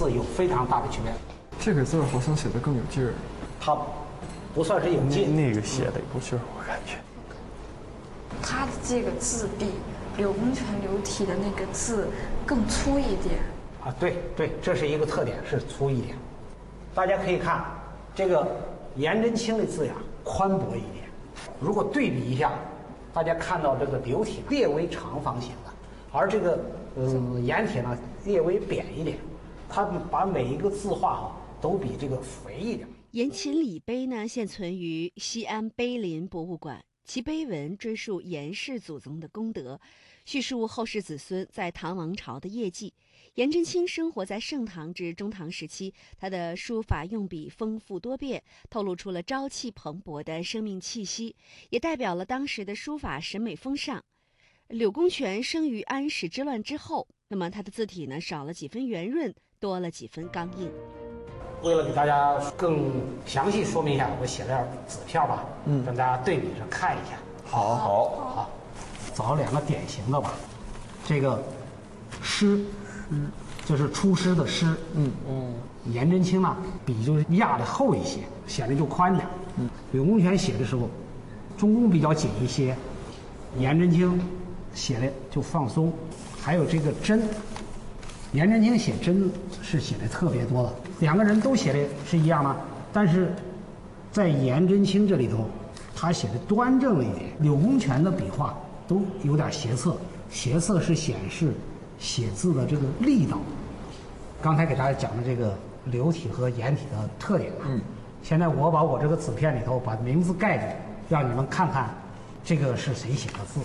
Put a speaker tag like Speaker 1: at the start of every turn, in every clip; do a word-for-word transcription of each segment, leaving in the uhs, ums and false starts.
Speaker 1: 字有非常大的区别。
Speaker 2: 这个字好像写的更有劲儿。
Speaker 1: 它不算是有劲，
Speaker 2: 那个写的有劲儿，我感觉。
Speaker 3: 他的这个字比柳公权流体的那个字更粗一点。
Speaker 1: 啊，对对，这是一个特点，是粗一点。大家可以看这个颜真卿的字呀，宽博一点。如果对比一下，大家看到这个流体略微长方形的，而这个嗯颜体呢略微扁一点，它把每一个字画哈都比这个肥一点。
Speaker 4: 颜秦礼碑呢，现存于西安碑林博物馆。其碑文追溯颜氏祖宗的功德，叙述后世子孙在唐王朝的业绩。颜真卿生活在盛唐至中唐时期，他的书法用笔丰富多变，透露出了朝气蓬勃的生命气息，也代表了当时的书法审美风尚。柳公权生于安史之乱之后，那么他的字体呢少了几分圆润，多了几分刚硬。
Speaker 1: 为了给大家更详细说明一下，我写点纸票吧，嗯，让大家对比着看一下。
Speaker 2: 好，好，
Speaker 1: 好，找两个典型的吧。这个诗，嗯，就是出师的师，嗯嗯。颜真卿呢，笔就是压的厚一些，显得就宽点。嗯。柳公权写的时候，中宫比较紧一些，颜真卿写的就放松。还有这个真，颜真卿写真是写的特别多的。两个人都写的是一样的，但是在颜真卿这里头，他写的端正了一点。柳公权的笔画都有点斜侧，斜侧是显示写字的这个力道。刚才给大家讲的这个流体和颜体的特点，嗯，现在我把我这个纸片里头把名字盖住，让你们看看这个是谁写的字。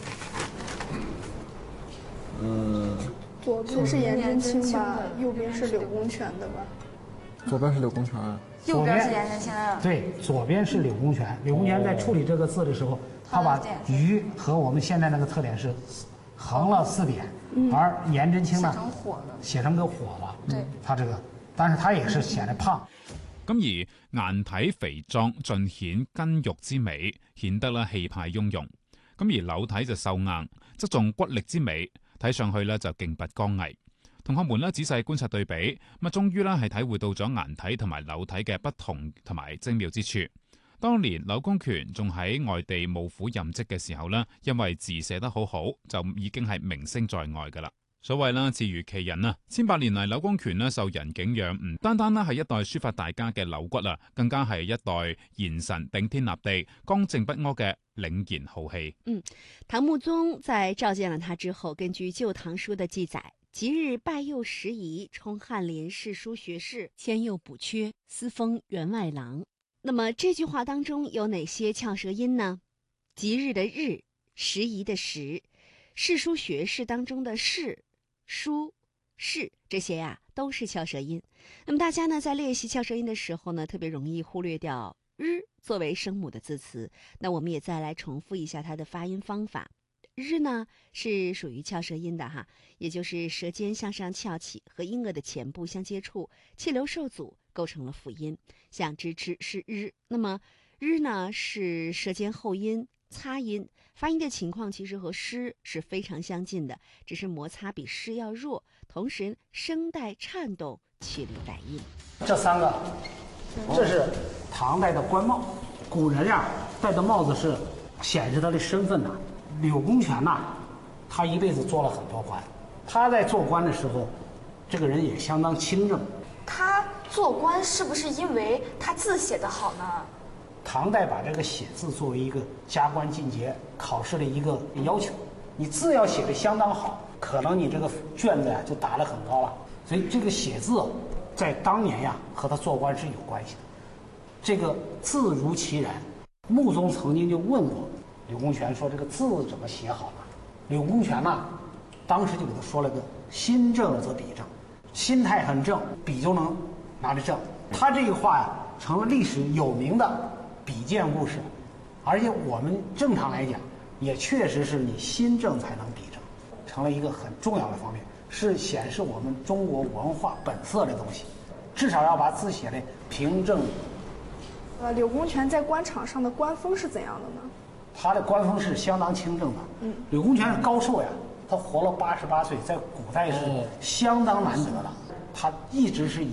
Speaker 5: 嗯，左边是颜真卿吧，右边是柳公权的吧？
Speaker 2: 左边是柳公权，
Speaker 3: 右边是颜真卿的。
Speaker 1: 对，左边是柳公权。柳公权在处理这个字的时候，他把鱼和我们现在那个特点是横了四点，而颜真卿呢
Speaker 3: 写成火了，
Speaker 1: 写成个火了。
Speaker 3: 对，
Speaker 1: 他这个，但是他也是顯得胖。
Speaker 6: 咁而顏體肥壯，盡顯筋肉之美，顯得咧氣派雍容。咁而柳體就瘦硬，側重骨力之美，睇上去咧就勁拔剛毅。同學們咧仔細觀察對比，咁啊終於咧係體會到咗顏體同埋柳體嘅不同同埋精妙之處。當年柳公權仲喺外地務府任職嘅時候咧，因為字寫得好好，就已經係名聲在外㗎啦。所謂啦，字如其人啊，千百年嚟柳公權咧受人敬仰，唔單單咧係一代書法大家嘅柳骨啊，更加係一代賢臣頂天立地、剛正不阿嘅凛然浩氣。
Speaker 4: 嗯，唐穆宗在召見了他之後，根據《舊唐書》的記載，即日拜幼拾遺，充翰林侍書學士，遷右補缺，司封員外郎。那麼這句話當中有哪些翹舌音呢？即日的日，拾遺的拾，侍書學士當中的士、書、士，這些呀、啊、都是翹舌音。那麼大家呢在練習翹舌音的時候呢，特別容易忽略掉日作為聲母的字詞。那我們也再來重複一下它的發音方法。日呢是屬於翹舌音的哈，也就是舌尖向上翹起，和音腭的前部相接觸，氣流受阻，構成了輔音。像吱吱是日，那麼日呢是舌尖後音擦音，發音的情況其實和詩是非常相近的，只是摩擦比詩要弱，同時聲帶顫動，去力帶音。
Speaker 1: 這三個，這是唐代的官帽，古人呀、啊、戴的帽子是顯示他的身份的。柳公權呐、啊，他一輩子做了很多官，他在做官的時候，這個人也相當清正。
Speaker 3: 他做官是不是因為他字寫得好呢？
Speaker 1: 唐代把這個寫字作為一個加官進爵考試的一個要求，你字要寫得相當好，可能你這個卷子呀就打得很高了。所以這個寫字在當年呀和他做官是有關係的。這個字如其人，穆宗曾經就問過柳公權說：“這個字怎麼寫好呢？”柳公權呢，當時就給他說了個“心正則筆正”，心態很正，筆就能拿得正。他這個話呀，成了歷史有名的筆薦故事，而且我們正常來講，也確實是你心正才能筆正，成了一個很重要的方面，是顯示我們中國文化本色的東西。至少要把字寫得平正。
Speaker 5: 呃，柳公權在官場上的官風是怎樣的呢？
Speaker 1: 他的官風是相當清正的。嗯，柳公權是高壽呀，他活了八十八歲，在古代是相當難得的。他一直是以